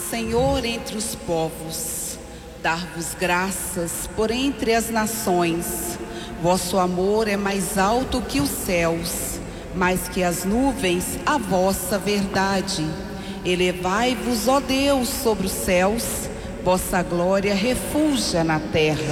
Senhor entre os povos, dar-vos graças por entre as nações. Vosso amor é mais alto que os céus, mais que as nuvens a vossa verdade. Elevai-vos, ó Deus, sobre os céus, vossa glória refulja na terra.